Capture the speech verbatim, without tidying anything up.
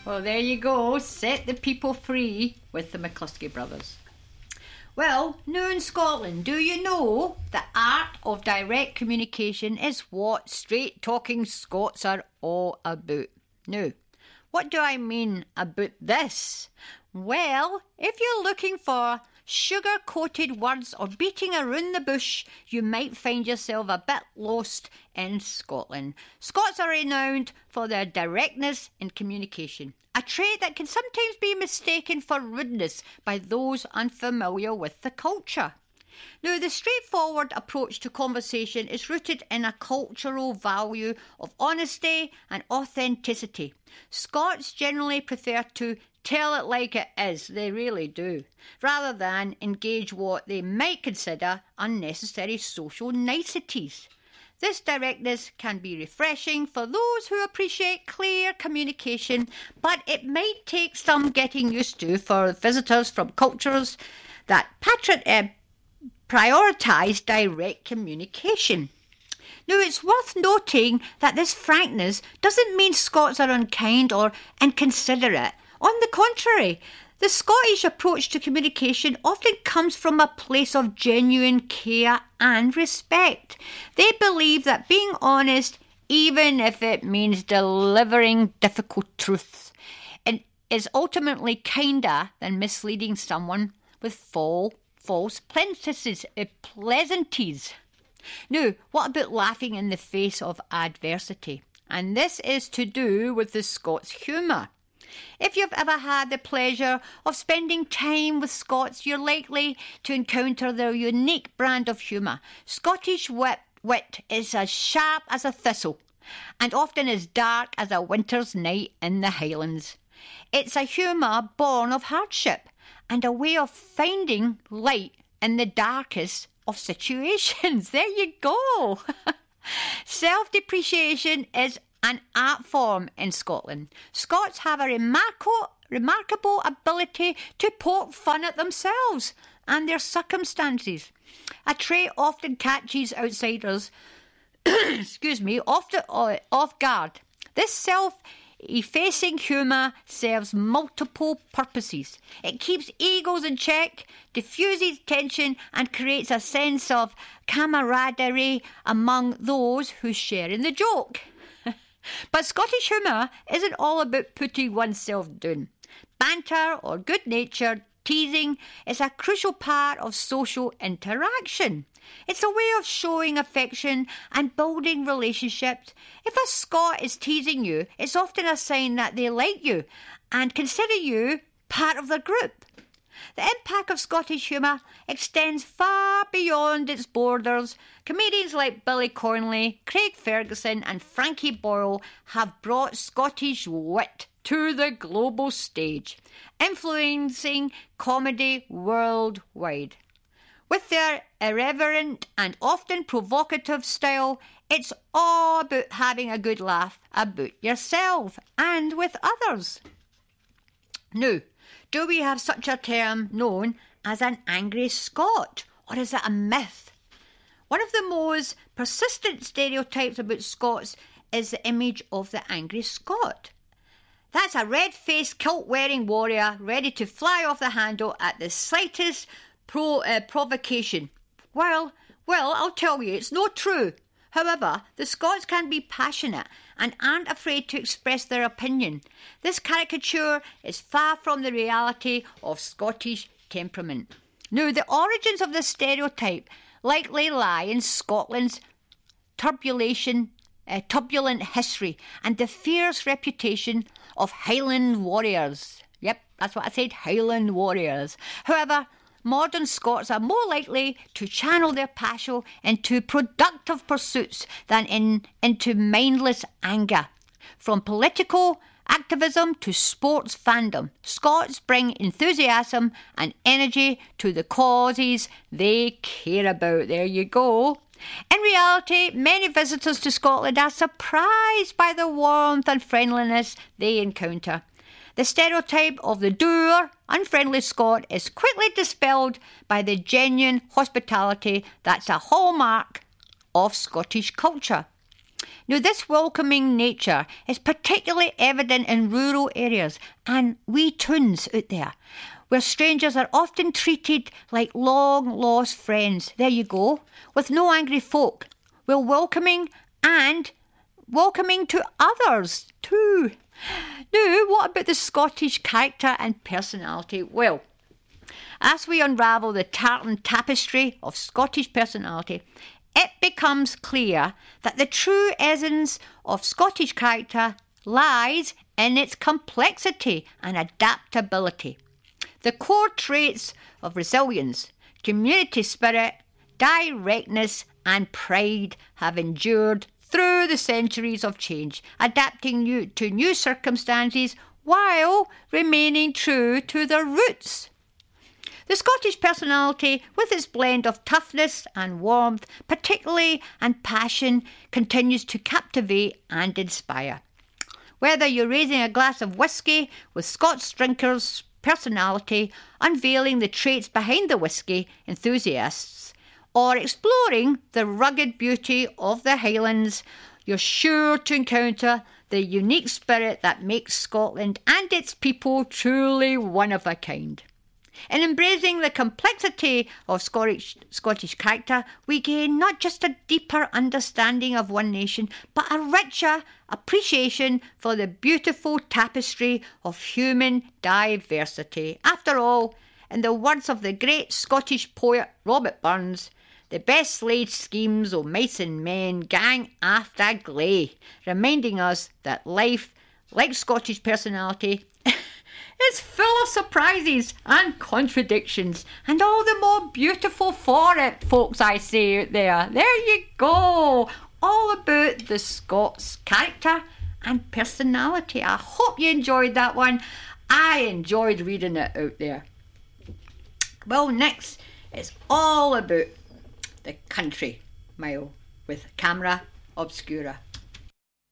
Well, there you go. Set the people free with the McCluskey brothers. Well, now in Scotland, do you know the art of direct communication is what straight-talking Scots are all about? Now, what do I mean about this? Well, if you're looking for sugar-coated words or beating around the bush, you might find yourself a bit lost in Scotland. Scots are renowned for their directness in communication, a trait that can sometimes be mistaken for rudeness by those unfamiliar with the culture. Now, the straightforward approach to conversation is rooted in a cultural value of honesty and authenticity. Scots generally prefer to tell it like it is, they really do, rather than engage what they might consider unnecessary social niceties. This directness can be refreshing for those who appreciate clear communication, but it might take some getting used to for visitors from cultures that patron- uh, prioritise direct communication. Now, it's worth noting that this frankness doesn't mean Scots are unkind or inconsiderate. On the contrary, the Scottish approach to communication often comes from a place of genuine care and respect. They believe that being honest, even if it means delivering difficult truths, is ultimately kinder than misleading someone with full, false pleasantries. Now, what about laughing in the face of adversity? And this is to do with the Scots humour. If you've ever had the pleasure of spending time with Scots, you're likely to encounter their unique brand of humour. Scottish wit, wit is as sharp as a thistle and often as dark as a winter's night in the Highlands. It's a humour born of hardship and a way of finding light in the darkest of situations. There you go. Self-depreciation is an art form in Scotland. Scots have a remarkable, remarkable ability to poke fun at themselves and their circumstances. A trait often catches outsiders, excuse me, often off guard. This self-effacing humour serves multiple purposes. It keeps egos in check, diffuses tension, and creates a sense of camaraderie among those who share in the joke. But Scottish humour isn't all about putting oneself down. Banter or good-natured teasing is a crucial part of social interaction. It's a way of showing affection and building relationships. If a Scot is teasing you, it's often a sign that they like you and consider you part of their group. The impact of Scottish humour extends far beyond its borders. Comedians like Billy Connolly, Craig Ferguson and Frankie Boyle have brought Scottish wit to the global stage, influencing comedy worldwide. With their irreverent and often provocative style, it's all about having a good laugh about yourself and with others. Now, do we have such a term known as an angry Scot, or is it a myth? One of the most persistent stereotypes about Scots is the image of the angry Scot. That's a red-faced, kilt-wearing warrior ready to fly off the handle at the slightest pro, uh, provocation. Well, well, I'll tell you, it's not true. However, the Scots can be passionate and aren't afraid to express their opinion. This caricature is far from the reality of Scottish temperament. Now, the origins of this stereotype likely lie in Scotland's turbulation, uh, turbulent history and the fierce reputation of Highland warriors. Yep, that's what I said, Highland warriors. However, modern Scots are more likely to channel their passion into productive pursuits than in, into mindless anger. From political activism to sports fandom, Scots bring enthusiasm and energy to the causes they care about. There you go. In reality, many visitors to Scotland are surprised by the warmth and friendliness they encounter. The stereotype of the dour, unfriendly Scot is quickly dispelled by the genuine hospitality that's a hallmark of Scottish culture. Now, this welcoming nature is particularly evident in rural areas and wee towns out there, where strangers are often treated like long-lost friends. There you go, with no angry folk, while welcoming and welcoming to others too. Now, what about the Scottish character and personality? Well, as we unravel the tartan tapestry of Scottish personality, it becomes clear that the true essence of Scottish character lies in its complexity and adaptability. The core traits of resilience, community spirit, directness and pride have endured through the centuries of change, adapting new, to new circumstances while remaining true to their roots. The Scottish personality, with its blend of toughness and warmth, particularly and passion, continues to captivate and inspire. Whether you're raising a glass of whisky with Scots drinkers' personality, unveiling the traits behind the whisky enthusiasts, or exploring the rugged beauty of the Highlands, you're sure to encounter the unique spirit that makes Scotland and its people truly one of a kind. In embracing the complexity of Scottish, Scottish character, we gain not just a deeper understanding of one nation, but a richer appreciation for the beautiful tapestry of human diversity. After all, in the words of the great Scottish poet Robert Burns, the best laid schemes o' mice and men gang after gley, reminding us that life, like Scottish personality, is full of surprises and contradictions, and all the more beautiful for it, folks, I say out there. There you go. All about the Scots character and personality. I hope you enjoyed that one. I enjoyed reading it out there. Well, next, it's all about the country mile with Camera Obscura.